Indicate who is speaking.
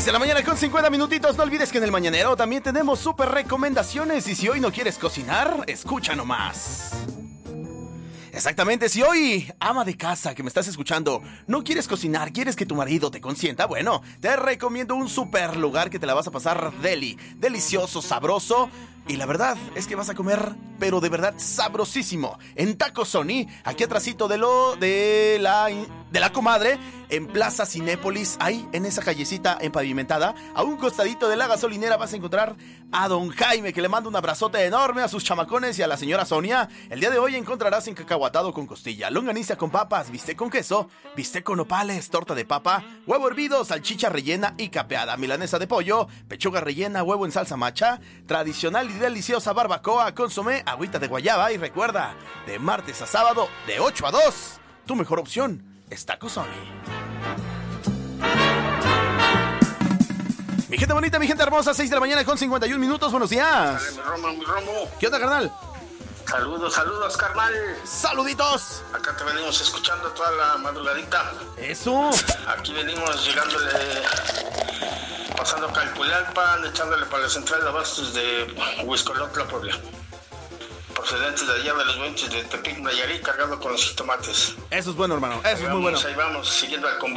Speaker 1: 6 de la mañana con 50 minutitos. No olvides que en el Mañanero también tenemos súper recomendaciones. Y si hoy no quieres cocinar, escucha nomás. Exactamente, si hoy, ama de casa que me estás escuchando, no quieres cocinar, quieres que tu marido te consienta, bueno, te recomiendo un super lugar que te la vas a pasar delicioso, sabroso. Y la verdad es que vas a comer, pero de verdad sabrosísimo. En Taco Sony, aquí atrásito de la comadre, en Plaza Cinépolis, ahí en esa callecita empavimentada, a un costadito de la gasolinera vas a encontrar a don Jaime, que le manda un abrazote enorme a sus chamacones y a la señora Sonia. El día de hoy encontrarás encacahuatado con costilla, longaniza con papas, bistec con queso, bistec con nopales, torta de papa, huevo hervido, salchicha rellena y capeada, milanesa de pollo, pechuga rellena, huevo en salsa macha, tradicional y deliciosa barbacoa, consomé, agüita de guayaba. Y recuerda, de martes a sábado, de 8 a 2, tu mejor opción es Taco Sony. Mi gente bonita, mi gente hermosa, 6 de la mañana con 51 minutos, buenos días.
Speaker 2: Dale, mi Romo.
Speaker 1: ¿Qué onda, carnal?
Speaker 2: Saludos, carnal.
Speaker 1: Saluditos.
Speaker 2: Acá te venimos escuchando toda la madrugadita.
Speaker 1: Eso.
Speaker 2: Aquí venimos llegándole, pasando Calpulalpan, echándole para la central de abastos de Huixcolotla, Puebla. Procedentes de allá de los Buenches de Tepic, Nayarit, cargado con los jitomates.
Speaker 1: Eso es bueno, hermano. Eso es muy bueno.
Speaker 2: Ahí vamos, siguiendo al convoy.